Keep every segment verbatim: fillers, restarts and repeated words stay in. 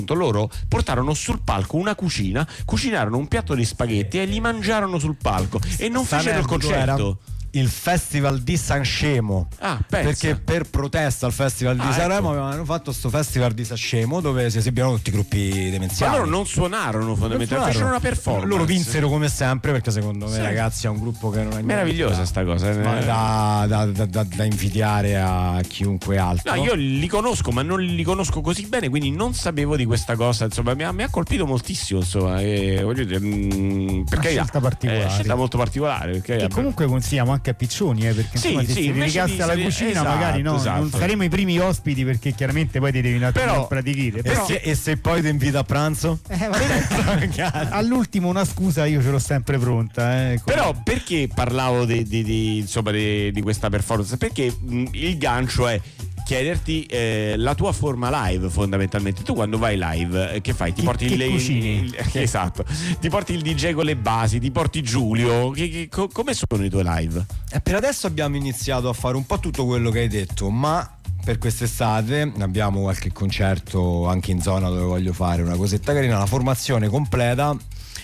loro portarono sul palco una cucina, cucinarono un piatto di spaghetti e li mangiarono sul palco e non fecero il concerto. Il Festival di Sanremo, ah, perché per protesta al Festival di ah, Sanremo ecco. avevano fatto sto Festival di Sanremo dove si esibivano tutti i gruppi demenziali. Ma loro non suonarono fondamentalmente, fecero una performance. Loro vinsero come sempre, perché secondo me, sì, ragazzi, è un gruppo che non è meravigliosa sta cosa, da, da, da, da, da invidiare a chiunque altro. No, io li conosco, ma non li conosco così bene, quindi non sapevo di questa cosa. Insomma, mi ha, mi ha colpito moltissimo. Insomma, e, voglio dire, mh, perché una scelta particolare, è una scelta molto particolare. Perché e comunque consigliamo anche a Piccioni, eh, perché sì, insomma, se sì, si dedicasse alla cucina, esatto, magari no, esatto. non saremo i primi ospiti, perché chiaramente poi ti devi un attimo praticare. Però, e, se, e se poi ti invita a pranzo? Eh, all'ultimo una scusa io ce l'ho sempre pronta. Eh, Però perché parlavo di, di, di, insomma, di, di questa performance? Perché mh, il gancio è chiederti eh, la tua forma live, fondamentalmente. Tu quando vai live eh, che fai? Ti che, porti che il, cucini? il, il esatto, ti porti il D J con le basi, ti porti Giulio. Che, che, co, come sono i tuoi live? Eh, per adesso abbiamo iniziato a fare un po' tutto quello che hai detto, ma per quest'estate abbiamo qualche concerto anche in zona dove voglio fare una cosetta carina. La formazione completa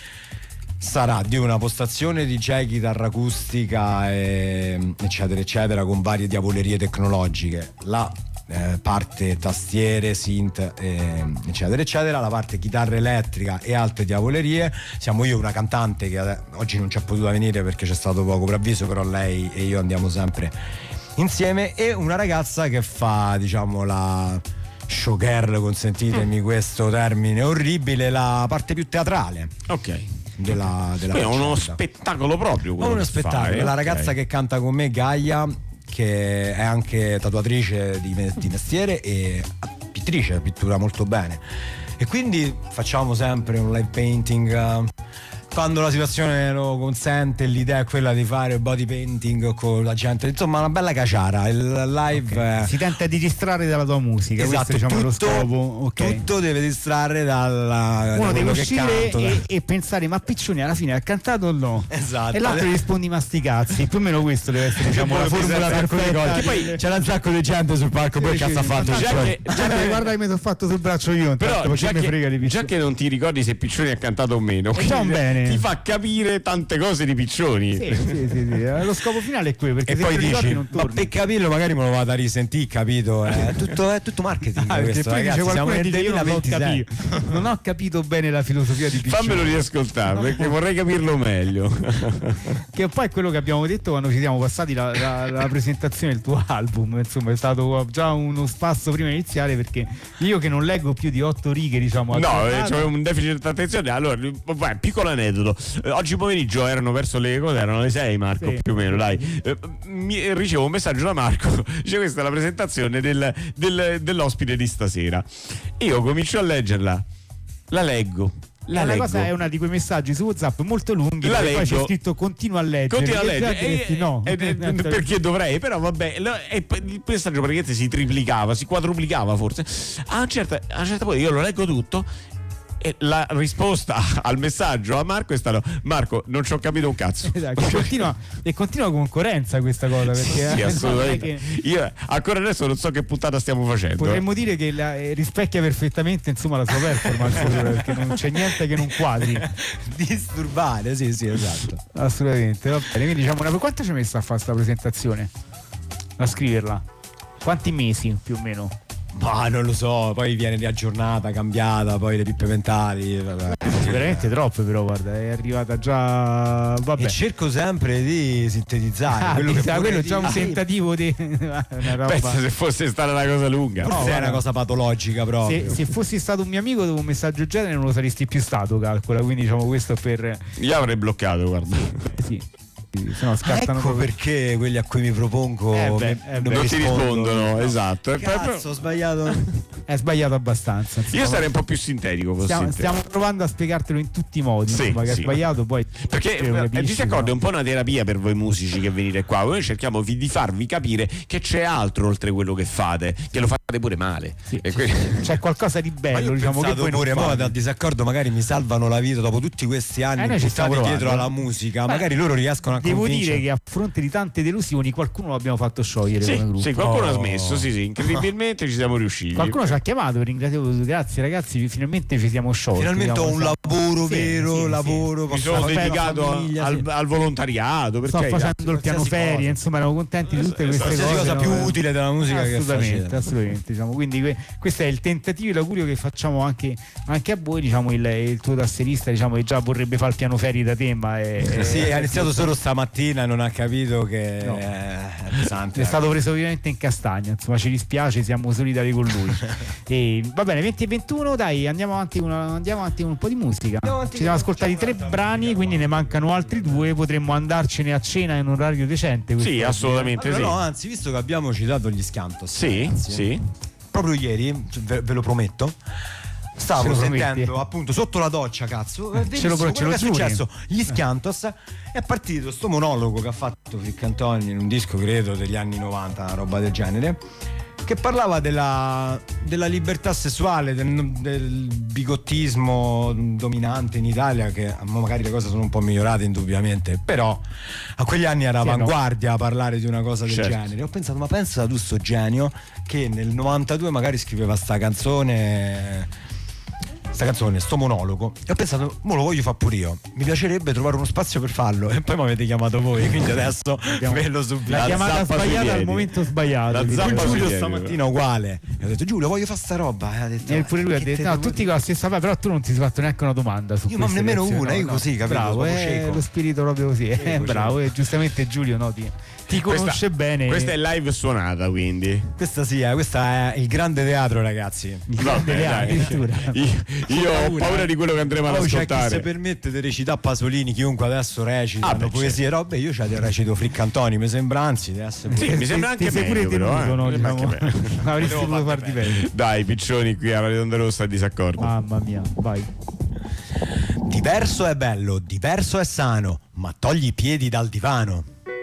sarà di una postazione D J, chitarra acustica e, eccetera eccetera, con varie diavolerie tecnologiche. La eh, parte tastiere, synth eh, eccetera eccetera, la parte chitarra elettrica e altre diavolerie. Siamo io, una cantante che oggi non ci è potuta venire perché c'è stato poco preavviso, però lei e io andiamo sempre insieme, e una ragazza che fa, diciamo, la showgirl, consentitemi mm. questo termine orribile, la parte più teatrale. Ok. Della, della è uno spettacolo proprio. È uno spettacolo. Fai, la ragazza okay. che canta con me, Gaia, che è anche tatuatrice di, di mestiere e pittrice, pittura molto bene. E quindi facciamo sempre un live painting. Quando la situazione lo consente, l'idea è quella di fare body painting con la gente, insomma una bella caciara. Il live okay. è... si tenta di distrarre dalla tua musica, esatto, questo, diciamo, tutto, lo scopo. Okay. Tutto deve distrarre dalla, uno da deve che uscire canto, e, e pensare, ma Piccioni alla fine ha cantato o no? Esatto. E l'altro rispondi ma sti cazzi. Più o meno questo deve essere, diciamo, la formula perfetta. Che poi c'era un sacco di gente sul palco, poi cazzo ha fatto? Già che, già che guarda che mi sono fatto sul braccio io, però già che, frega di già che non ti ricordi se Piccioni ha cantato o meno, bene. Ti fa capire tante cose di Piccioni. Sì, sì, sì, sì. Lo scopo finale è quello, perché e se poi dici, non ma per capirlo magari me lo vado a risentire, capito? È tutto, è tutto marketing, ah, questo, ragazzi, siamo nel duemilaventisei. Non, non ho capito bene la filosofia di Piccioni. Fammelo riascoltare, no, perché vorrei capirlo meglio. Che poi è quello che abbiamo detto quando ci siamo passati la, la, la presentazione del tuo album, insomma è stato già uno spasso prima di iniziare, perché io che non leggo più di otto righe, diciamo, no, c'è un deficit di attenzione. Allora, vai, piccolo aneddoto. Oggi pomeriggio erano verso le cose, erano le sei, Marco, sì, più o meno, dai. Eh, mi, ricevo un messaggio da Marco, dice questa è la presentazione del, del, dell'ospite di stasera. Io comincio a leggerla, la leggo. La, la leggo. cosa è una di quei messaggi su WhatsApp molto lunghi, la poi c'è scritto continua a leggere, continua a leggere e, diresti, no, e, e, perché dovrei, però vabbè, e il messaggio praticamente si triplicava, si quadruplicava forse. A una certa, a una certa punto io lo leggo tutto e la risposta al messaggio a Marco è stata: Marco, non ci ho capito un cazzo. Esatto, continua, e continua concorrenza questa cosa, perché sì, eh, assolutamente che... io ancora adesso non so che puntata stiamo facendo. Potremmo eh. dire che la, eh, rispecchia perfettamente, insomma, la sua performance, perché non c'è niente che non quadri. Disturbare, sì, sì, esatto. Assolutamente. Va bene, quindi diciamo, per quanto ci hai messo a fare questa presentazione? A scriverla? Quanti mesi più o meno? Ma non lo so, poi viene riaggiornata, cambiata, poi le pippe mentali. Vabbè. Veramente troppe, però guarda, è arrivata già. Vabbè. E cerco sempre di sintetizzare. Ah, quello, che quello è già dire. un tentativo di una roba. Pensa se fosse stata una cosa lunga. Forse no, è una cosa patologica proprio. Se, se fossi stato un mio amico dopo un messaggio del genere non lo saresti più stato, calcola. Quindi diciamo questo per. Io avrei bloccato, guarda. Sì. Se no scattano. Ecco perché quelli a cui mi propongo eh beh, mi, eh non non mi ti rispondono, no. Esatto. Cazzo, ho sbagliato. È sbagliato abbastanza. Insomma. Io sarei un po' più sintetico. Stiamo, stiamo provando a spiegartelo in tutti i modi. Sì, insomma, che sì. è sbagliato poi. Perché eh, ti si accorge, è un po' una terapia per voi musici che venite qua. Noi cerchiamo di farvi capire che c'è altro oltre quello che fate, che lo fate pure male. Sì, e que- c'è qualcosa di bello, diciamo, che poi pure non mo dal disaccordo magari mi salvano la vita dopo tutti questi anni eh, buttati dietro alla musica. Beh, magari loro riescono a devo convince. dire che a fronte di tante delusioni qualcuno l'abbiamo fatto sciogliere Sì, come gruppo. sì, qualcuno Oh. ha smesso, sì, sì, incredibilmente ci siamo riusciti. Qualcuno ci ha chiamato per ringraziare, grazie ragazzi, finalmente ci siamo sciolti. Finalmente ho un Abbiamo- lavoro Sì, vero, sì, sì. lavoro. Mi posso sono fare la dedicato famiglia, al, sì. al volontariato, Sto perché facendo il piano qualsiasi ferie, cosa. insomma, eravamo contenti di tutte queste Qualsiasi cose. cosa no? più utile della musica che assolutamente, facete. assolutamente. Diciamo. Quindi que- questo è il tentativo e l'augurio che facciamo anche, anche a voi. Diciamo, il, il tuo tasserista, diciamo, che già vorrebbe fare il piano ferie da te, ma è, Sì, è- ha iniziato solo stamattina e non ha capito che No. è pesante. è stato preso ovviamente in castagna, insomma ci dispiace, siamo solidari con lui. E, va bene, venti e ventuno, dai, andiamo avanti, una, andiamo avanti con un po' di musica. Ci siamo ascoltati tre brani, quindi ne mancano altri due, potremmo andarcene a cena in un orario decente. Sì, quest'oggi. assolutamente Allora, sì. no, anzi, visto che abbiamo citato gli Scantos, Sì, ragazzi, sì. proprio ieri, ve, ve lo prometto, Ce stavo lo sentendo prometti? appunto sotto la doccia, cazzo. Ce lo- benissimo, ce lo quello che è giuri? successo? Gli Scantos è partito sto monologo che ha fatto Friccantoni in un disco, credo, degli anni novanta, una roba del genere, che parlava della, della libertà sessuale, del, del bigottismo dominante in Italia, che magari le cose sono un po' migliorate indubbiamente, però a quegli anni era Sì, avanguardia a parlare di una cosa del Certo. genere. Ho pensato, ma pensa tu sto genio che nel novantadue magari scriveva sta canzone sta canzone, sto monologo, e ho pensato, mo lo voglio fare pure io, mi piacerebbe trovare uno spazio per farlo, e poi mi avete chiamato voi, quindi adesso ve lo subito. La La chiamata zappa sui sbagliata al piedi. momento sbagliato. La diciamo. zappa sui Giulio piedi, stamattina uguale, e ho detto Giulio voglio fare sta roba, e ha detto, E pure lui ha che detto: te no, devo tutti dire? con la stessa fa, però tu non ti sei fatto neanche una domanda su Io, ma queste nemmeno lezioni, una, no, io no. così, capito, Bravo, proprio è cieco. lo spirito proprio così, eh, Cieco, bravo, cieco. e giustamente Giulio no, ti, ti conosce Questa- bene. Questa è live suonata, quindi. Questa sì, eh, questa è il grande teatro, ragazzi. Il Vabbè, grande dai. addirittura. Io, io ho paura di quello che andremo ad Poi c'è chi ascoltare. si permette di recitare Pasolini, chiunque adesso recita Ah, beh, poesie, robe, io c'è del recito Friccantoni, mi sembra anzi di essere Sì, mi sembra Ti- anche ti sei pure meglio, però, tenuto, eh. no, Mi sembra diciamo. anche meglio. Avresti Potevo potuto farti farti bene. bene. Dai, piccioni qui alla Redonda Rossa a disaccordo. Mamma mia, vai. diverso è bello, diverso è sano, ma togli i piedi dal divano.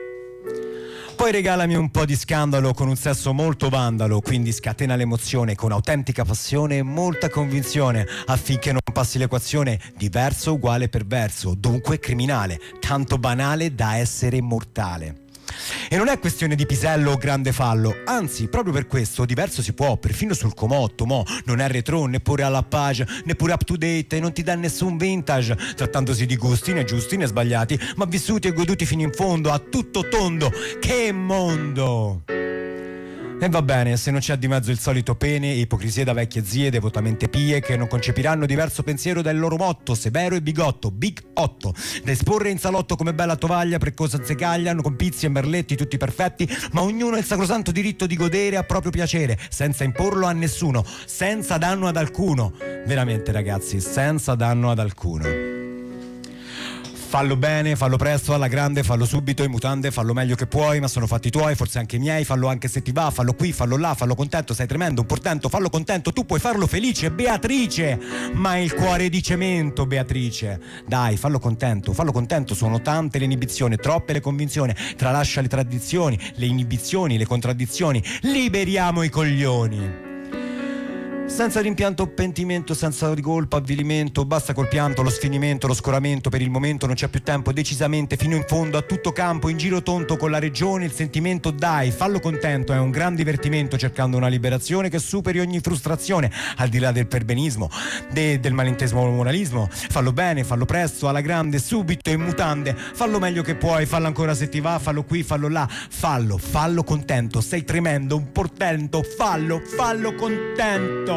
Poi regalami un po' di scandalo con un sesso molto vandalo, quindi scatena l'emozione con autentica passione e molta convinzione, affinché non passi l'equazione diverso uguale perverso, dunque criminale, tanto banale da essere mortale. E non è questione di pisello o grande fallo, anzi, proprio per questo diverso si può, perfino sul comotto, mo non è retro, neppure alla page, neppure up to date, e non ti dà nessun vintage, trattandosi di gusti né giusti né sbagliati, ma vissuti e goduti fino in fondo, a tutto tondo. Che mondo! E va bene, se non c'è di mezzo il solito pene e ipocrisie da vecchie zie devotamente pie che non concepiranno diverso pensiero dal loro motto, severo e bigotto, big otto, da esporre in salotto come bella tovaglia, precosa zecaglia, con pizzi e merletti tutti perfetti, ma ognuno ha il sacrosanto diritto di godere a proprio piacere, senza imporlo a nessuno, senza danno ad alcuno. Veramente ragazzi, senza danno ad alcuno. Fallo bene, fallo presto, alla grande, fallo subito, in mutande, fallo meglio che puoi, ma sono fatti tuoi, forse anche miei, fallo anche se ti va, fallo qui, fallo là, fallo contento, sei tremendo, un portento, fallo contento, tu puoi farlo felice, Beatrice, ma il cuore di cemento, Beatrice. Dai, fallo contento, fallo contento, sono tante le inibizioni, troppe le convinzioni, tralascia le tradizioni, le inibizioni, le contraddizioni, liberiamo i coglioni. Senza rimpianto o pentimento, senza ricolpa, avvilimento, basta col pianto, lo sfinimento, lo scoramento, per il momento non c'è più tempo, decisamente, fino in fondo, a tutto campo, in giro tonto con la regione, il sentimento, dai, fallo contento, è un gran divertimento, cercando una liberazione che superi ogni frustrazione, al di là del perbenismo, de, del malintesimo moralismo, fallo bene, fallo presto, alla grande, subito, in mutande, fallo meglio che puoi, fallo ancora se ti va, fallo qui, fallo là, fallo, fallo contento, sei tremendo, un portento, fallo, fallo contento.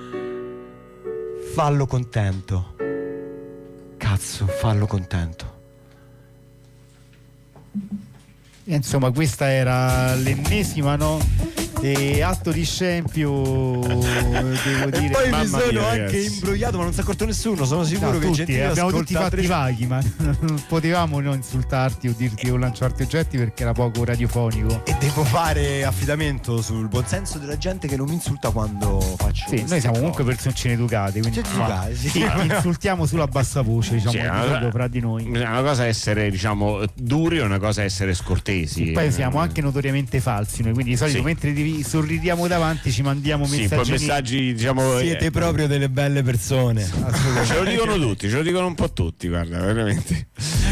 Fallo contento. Cazzo, fallo contento. E insomma, questa era l'ennesima, no? E atto di scempio, devo dire. E poi mi mamma sono mia, anche ragazzi. imbrogliato, ma non si è accorto nessuno. Sono sicuro No, che tutti, gentili abbiamo tutti fatti ascoltatrici- vaghi, ma non potevamo non insultarti o dirti o lanciarti oggetti perché era poco radiofonico. E devo fare affidamento sul buonsenso della gente che non mi insulta quando faccio. Sì, queste noi siamo comunque cose. personcine educate, quindi Siete educati, sì. sì, insultiamo solo a bassa voce, diciamo, Sì, di una- solito fra di noi. Una cosa è essere, diciamo, duri e una cosa è essere scortesi. Poi siamo anche notoriamente falsi noi, quindi di solito Sì. mentre ti sorridiamo davanti ci mandiamo Sì, poi messaggi. messaggi, diciamo. Siete eh, proprio delle belle persone. ce lo dicono tutti, ce lo dicono un po' tutti, guarda, veramente.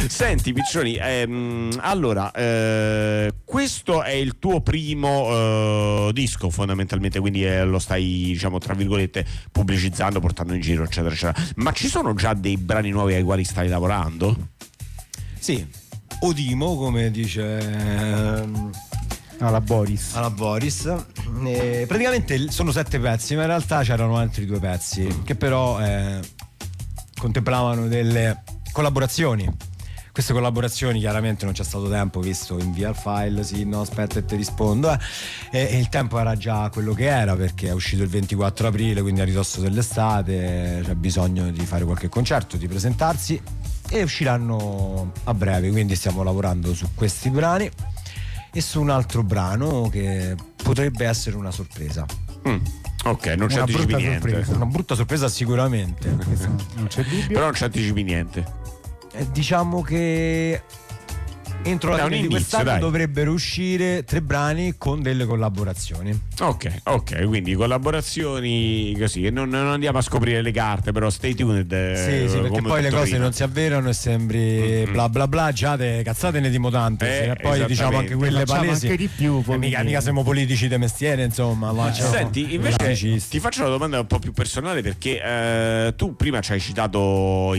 Senti Piccioni, ehm, allora eh, questo è il tuo primo eh, disco fondamentalmente, quindi eh, lo stai, diciamo, tra virgolette pubblicizzando, portando in giro eccetera eccetera, ma ci sono già dei brani nuovi ai quali stai lavorando? Sì, Odimo, come dice ehm, alla Boris. alla Boris. E praticamente sono sette pezzi, ma in realtà c'erano altri due pezzi che però eh, contemplavano delle collaborazioni. Queste collaborazioni chiaramente non c'è stato tempo, visto invia il file, sì, no, aspetta e ti rispondo, eh. e, e il tempo era già quello che era, perché è uscito il ventiquattro aprile, quindi a ridosso dell'estate, c'è bisogno di fare qualche concerto, di presentarsi, e usciranno a breve, quindi stiamo lavorando su questi brani e su un altro brano che potrebbe essere una sorpresa. Mm. Ok, non ci Una anticipi brutta niente. sorpresa. Una brutta sorpresa sicuramente. Non c'è dubbio. Però non ci anticipi niente. Eh, diciamo che entro la È un fine di indizio, quest'anno dai. dovrebbero uscire tre brani con delle collaborazioni. Ok, ok, quindi collaborazioni così, che non, non andiamo a scoprire le carte, però stay tuned. eh, Sì, sì, perché come poi le tutto cose prima. non si avverano e sembri Mm-hmm. bla bla bla, già te cazzate ne dimo tante. Eh, e poi esattamente. diciamo anche quelle Facciamo palesi. anche di più, poi Eh, mica, quindi- mica siamo politici di mestiere, insomma. Ma ciao. Senti, invece Musicisti. ti faccio una domanda un po' più personale, perché eh, tu prima ci hai citato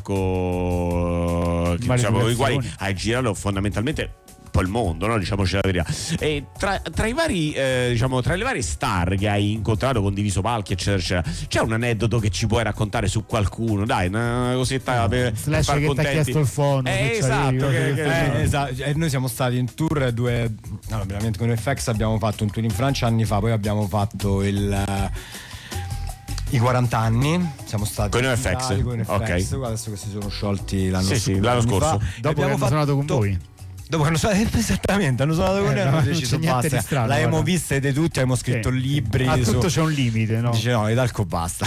Italco, che, diciamo, con i quali hai girato fondamentalmente un po' il mondo, no? Diciamoci la verità. E tra, tra i vari, eh, diciamo, tra le varie star che hai incontrato, condiviso palchi, eccetera, eccetera, c'è un aneddoto che ci puoi raccontare su qualcuno? Dai, una cosetta per, per Slash far che ti ha contenti. chiesto il fono. Eh, che esatto, c'avevi, che- che- Eh, esatto. E noi siamo stati in tour due. Allora, veramente con F X abbiamo fatto un tour in Francia anni fa, poi abbiamo fatto il. eh, I quaranta anni siamo stati Con i in F X? Italia, con i F X, Ok. adesso che si sono sciolti l'anno Sì, scorso. sì, l'anno anni scorso. fa. Dopo E che abbiamo hanno fatto- suonato con voi. Dopo che hanno suonato, esattamente, hanno suonato con Eh, noi, no, hanno non deciso c'è niente basta. di strano, L'abbiamo guarda. vista di tutti, abbiamo scritto Sì. libri. A su- tutto c'è un limite, no? Dice no, Italco basta.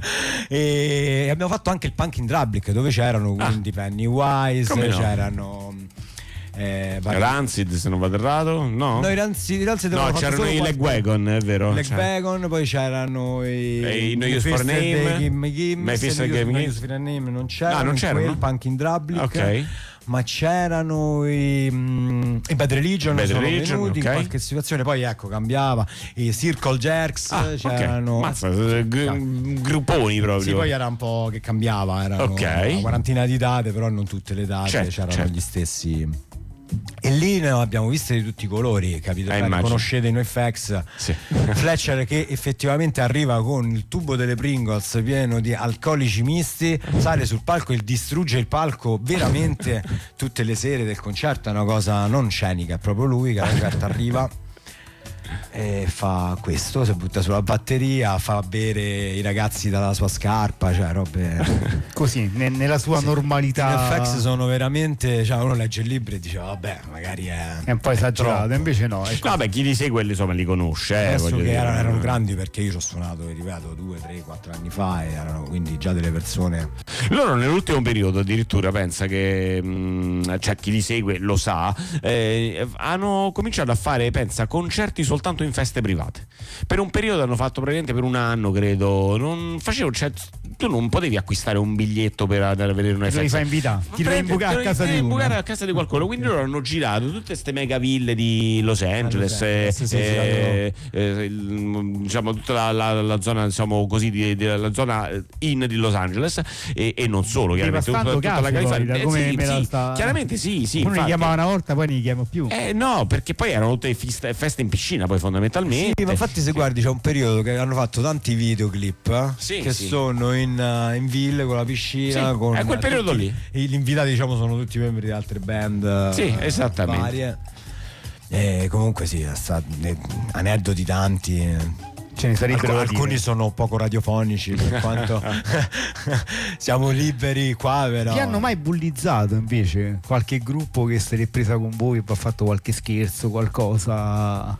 E abbiamo fatto anche il Punk in Drublic, dove c'erano quindi Pennywise, Come no? c'erano eh, vari- Rancid, se non vado errato, no? No, i Ranzi, i Ranzi No, avevano fatto c'erano solo i quattro- Legwagon, è vero. Leg cioè. Wagon, poi c'erano i E i No Use for Mephisto Name, e Gimme Gimme, Mephisto e No Gimme Use for Name non c'erano, Ah, non in c'erano? quel Punk in Drublic. Ok. Ma c'erano i, mm, i Bad Religion, Bad sono Religion, venuti ok. in qualche situazione, poi ecco cambiava, i Circle Jerks Ah, c'erano. ok. Mazza, eh, gr- grupponi proprio. Sì, poi era un po' che cambiava, erano Ok. una quarantina di date, però non tutte le date, Certo, c'erano certo. gli stessi. E lì ne abbiamo viste di tutti i colori, capito? Eh, Bene, immagino. conoscete i NoFX. Sì. Fletcher che effettivamente arriva con il tubo delle Pringles pieno di alcolici misti, sale sul palco e distrugge il palco veramente tutte le sere del concerto. È una cosa non scenica, è proprio lui che arriva e fa questo, si butta sulla batteria, fa bere i ragazzi dalla sua scarpa, cioè robe Così, ne- nella sua i normalità. N F X sono veramente, cioè uno legge il libro e dice vabbè magari è, È un po' esagerato, troppo. invece no. Ecco. Vabbè, chi li segue insomma li conosce. Eh, Adesso voglio che dire. erano, erano grandi, perché io ci ho suonato, ripeto, due, tre, quattro anni fa e erano quindi già delle persone. Loro nell'ultimo periodo addirittura pensa che mh, cioè chi li segue lo sa, eh, hanno cominciato a fare, pensa, concerti soltanto in feste private. Per un periodo hanno fatto praticamente per un anno, credo, non facevo, cioè, tu non potevi acquistare un biglietto per andare a vedere un Ti devi fare invitare, ti devi imbucare a casa di uno. a casa di qualcuno, quindi loro hanno girato tutte queste mega ville di Los Angeles, eh, Angeles, sì, sì, sì, eh, eh, il- diciamo tutta la, la- la zona, diciamo così, di, di- la zona in di Los Angeles e, e non solo, chiaramente tutta, tanto tutta caso, la California. Florida, Eh, come sì, me la sì, sta- chiaramente sì, sì. Uno li infatti. chiamava una volta, poi non li chiamo più. Eh no, perché poi erano tutte feste, feste in piscina, poi fondamentalmente. Sì, ma infatti se guardi c'è un periodo che hanno fatto tanti videoclip eh, Sì, che sì. sono in, uh, in ville con la piscina, Sì, con è quel periodo tutti- lì. e gli invitati diciamo sono tutti membri di altre band Sì, eh, esattamente. varie. E comunque sì, è stato, eh, aneddoti tanti. eh. Ce ne sarebbero Alc- da alcuni dire. sono poco radiofonici per quanto siamo liberi qua, però Ti hanno mai bullizzato invece qualche gruppo che se l'è presa con voi e vi ha fatto qualche scherzo, qualcosa?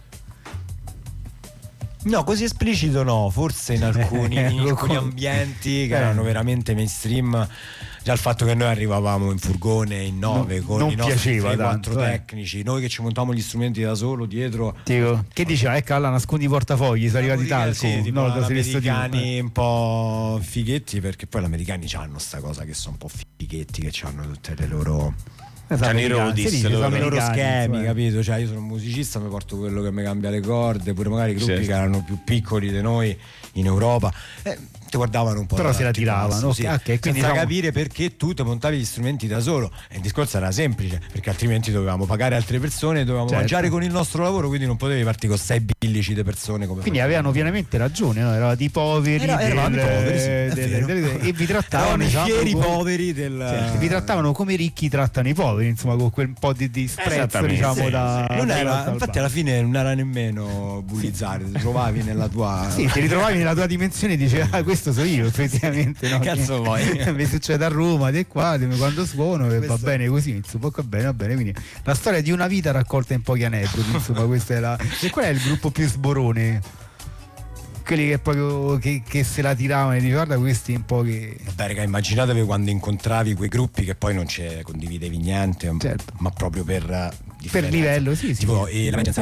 no, così esplicito no, forse in alcuni, in alcuni ambienti che Eh. erano veramente mainstream già il fatto che noi arrivavamo in furgone in nove non, con non i nostri piaceva tre quattro tanto, eh. tecnici, noi che ci montavamo gli strumenti da solo dietro. Dico, che diceva? Ecco, alla nascondi i portafogli, sono arrivati talco, sì, tipo no, gli da americani un po' fighetti, perché poi gli americani hanno sta cosa che sono un po' fighetti, che hanno tutte le loro C'hanno i rodis, sì, loro. i loro schemi, insomma. capito? Cioè io sono un musicista, mi porto quello che mi cambia le corde, pure magari i gruppi Certo. che erano più piccoli di noi in Europa. Eh, ti guardavano un po', Però da se la alti tiravano, bassi, ok, sì. ok, quindi senza diciamo- capire perché tu ti montavi gli strumenti da solo. E il discorso era semplice, perché altrimenti dovevamo pagare altre persone, dovevamo Certo. mangiare con il nostro lavoro, quindi non potevi partire con sei billici di persone come Quindi facevamo. avevano pienamente ragione, no? Eravate i poveri, Era- eravamo del- i poveri, sì, è del- vero. del- e vi trattavano Eravamo i diciamo, fieri come- poveri del Certo, vi trattavano come i ricchi trattano i poveri, insomma, con quel po' di, di sprezzo, Esattamente, diciamo, sì, da, sì. non da- era, dal infatti bar. alla fine non era nemmeno bullizzare, ti trovavi nella tua Sì, ti ritrovavi nella tua dimensione e dicevi, ah, questo so io, effettivamente. No? Cazzo vuoi? Mi succede a Roma, di qua, di quando suono, e va Questo- bene così, insomma, va bene, va bene. Quindi la storia di una vita raccolta in pochi aneddoti, insomma, questa è la. E qual è il gruppo più sborone? Quelli che proprio che, che se la tiravano e dici, guarda, questi un po' che. Vabbè, raga, immaginatevi quando incontravi quei gruppi che poi non ci condividevi niente, Certo. ma proprio per eh, Per differenza. livello, sì, sì. Tipo sì. eh, la Vengeance